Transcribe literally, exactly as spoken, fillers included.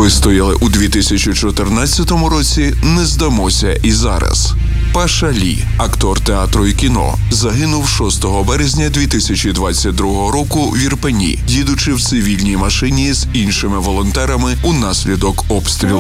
Вистояли у дві тисячі чотирнадцятому році, не здамося і зараз. Паша Лі, актор театру і кіно, загинув шостого березня дві тисячі двадцять другого року в Ірпені, їдучи в цивільній машині з іншими волонтерами унаслідок обстрілу.